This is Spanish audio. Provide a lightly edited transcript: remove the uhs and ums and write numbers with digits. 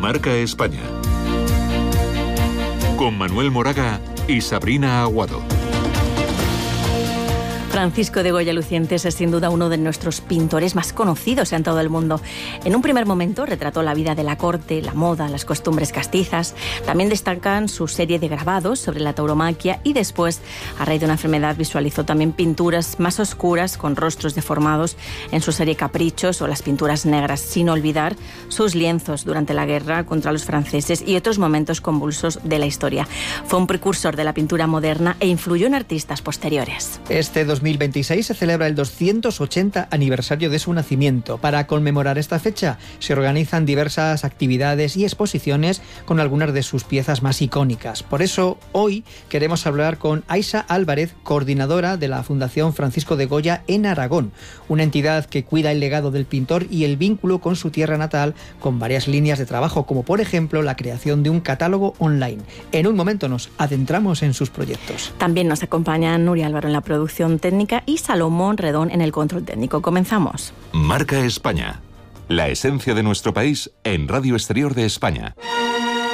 Marca España. Con Manuel Moraga y Sabrina Aguado. Francisco de Goya Lucientes es sin duda uno de nuestros pintores más conocidos en todo el mundo. En un primer momento retrató la vida de la corte, la moda, las costumbres castizas. También destacan su serie de grabados sobre la tauromaquia y después, a raíz de una enfermedad, visualizó también pinturas más oscuras con rostros deformados en su serie Caprichos o las pinturas negras, sin olvidar sus lienzos durante la guerra contra los franceses y otros momentos convulsos de la historia. Fue un precursor de la pintura moderna e influyó en artistas posteriores. Este 2026 se celebra el 280 aniversario de su nacimiento. Para conmemorar esta fecha se organizan diversas actividades y exposiciones con algunas de sus piezas más icónicas. Por eso hoy queremos hablar con Aisa Álvarez, coordinadora de la Fundación Francisco de Goya en Aragón, una entidad que cuida el legado del pintor y el vínculo con su tierra natal, con varias líneas de trabajo, como por ejemplo la creación de un catálogo online. En un momento nos adentramos en sus proyectos. También nos acompaña Nuria Álvaro en la producción técnica y Salomón Redón en el control técnico. Comenzamos. Marca España. La esencia de nuestro país en Radio Exterior de España.